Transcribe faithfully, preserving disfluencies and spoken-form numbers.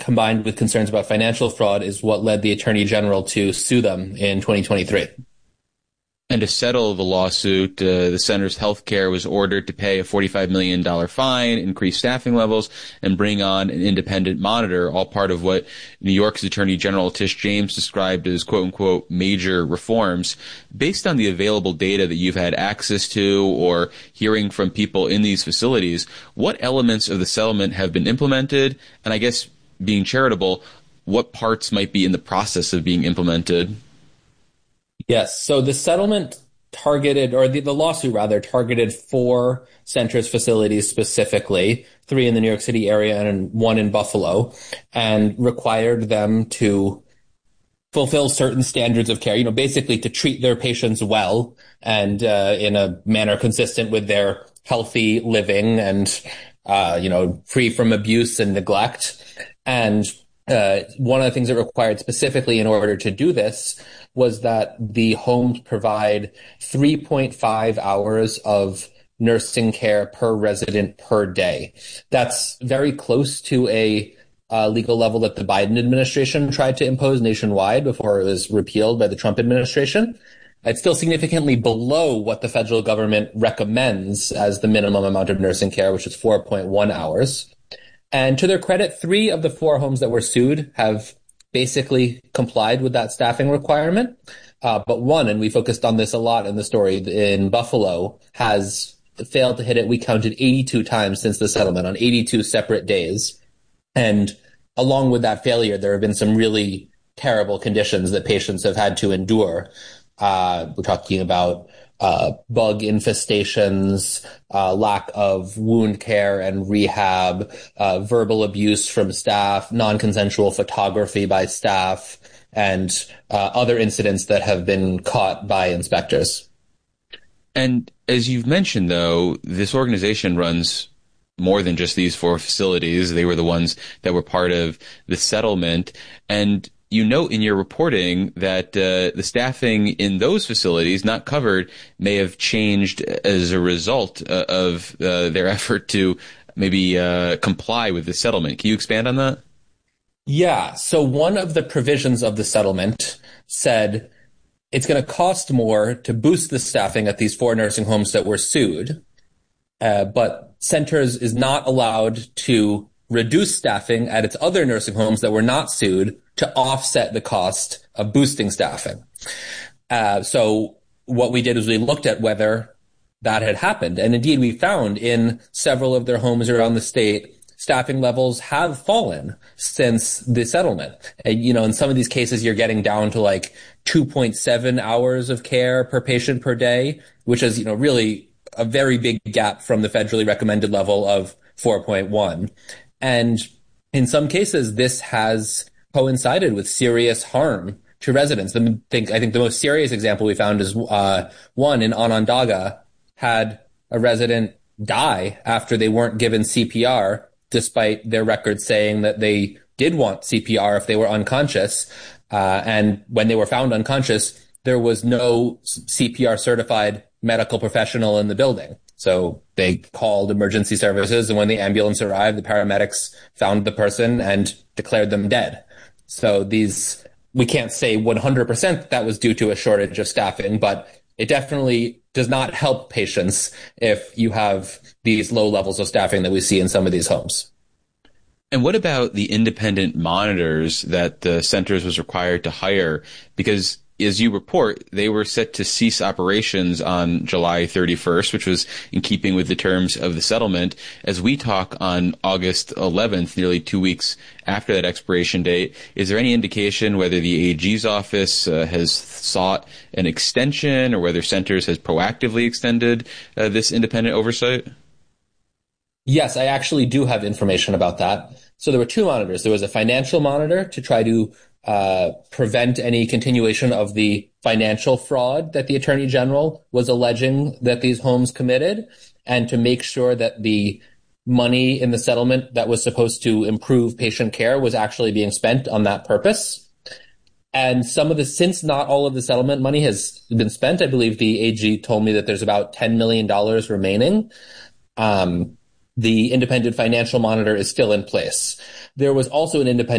combined with concerns about financial fraud, is what led the Attorney General to sue them in twenty twenty-three. And to settle the lawsuit, uh, the Centers Healthcare was ordered to pay a forty-five million dollars fine, increase staffing levels, and bring on an independent monitor, all part of what New York's Attorney General Tish James described as quote-unquote major reforms. Based on the available data that you've had access to or hearing from people in these facilities, what elements of the settlement have been implemented? And I guess, being charitable, what parts might be in the process of being implemented? Yes. So the settlement targeted, or the, the lawsuit rather, targeted four Centers facilities specifically, three in the New York City area and one in Buffalo, and required them to fulfill certain standards of care, you know, basically to treat their patients well and uh, in a manner consistent with their healthy living and, uh, you know, free from abuse and neglect. And uh, one of the things it required specifically in order to do this was that the homes provide three point five hours of nursing care per resident per day. That's very close to a uh, legal level that the Biden administration tried to impose nationwide before it was repealed by the Trump administration. It's still significantly below what the federal government recommends as the minimum amount of nursing care, which is four point one hours. And to their credit, three of the four homes that were sued have basically complied with that staffing requirement. Uh, but one, and we focused on this a lot in the story, in Buffalo, has failed to hit it. We counted eighty-two times since the settlement on eighty-two separate days. And along with that failure, there have been some really terrible conditions that patients have had to endure. Uh, we're talking about uh, bug infestations, uh, lack of wound care and rehab, uh, verbal abuse from staff, non-consensual photography by staff, and uh, other incidents that have been caught by inspectors. And as you've mentioned, though, this organization runs more than just these four facilities. They were the ones that were part of the settlement. And you note in your reporting that uh, the staffing in those facilities not covered may have changed as a result uh, of uh, their effort to maybe uh, comply with the settlement. Can you expand on that? Yeah. So one of the provisions of the settlement said it's going to cost more to boost the staffing at these four nursing homes that were sued, uh, but Centers is not allowed to reduce staffing at its other nursing homes that were not sued to offset the cost of boosting staffing. Uh, so what we did is we looked at whether that had happened. And indeed, we found in several of their homes around the state, staffing levels have fallen since the settlement. And, you know, in some of these cases, you're getting down to like two point seven hours of care per patient per day, which is, you know, really a very big gap from the federally recommended level of four point one. And in some cases, this has coincided with serious harm to residents. I think, I think the most serious example we found is uh, one in Onondaga had a resident die after they weren't given C P R, despite their records saying that they did want C P R if they were unconscious. Uh, and when they were found unconscious, there was no C P R certified medical professional in the building. So they called emergency services, and when the ambulance arrived, the paramedics found the person and declared them dead. So these, we can't say one hundred percent that was due to a shortage of staffing, but it definitely does not help patients if you have these low levels of staffing that we see in some of these homes. And what about the independent monitors that the Centers was required to hire? Because as you report, they were set to cease operations on July thirty-first, which was in keeping with the terms of the settlement. As we talk on August eleventh, nearly two weeks after that expiration date, is there any indication whether the A G's office uh, has sought an extension or whether Centers has proactively extended uh, this independent oversight? Yes, I actually do have information about that. So there were two monitors. There was a financial monitor to try to uh, prevent any continuation of the financial fraud that the Attorney General was alleging that these homes committed, and to make sure that the money in the settlement that was supposed to improve patient care was actually being spent on that purpose. And some of the, since not all of the settlement money has been spent, I believe the A G told me that there's about ten million dollars remaining. Um, the independent financial monitor is still in place. There was also an independent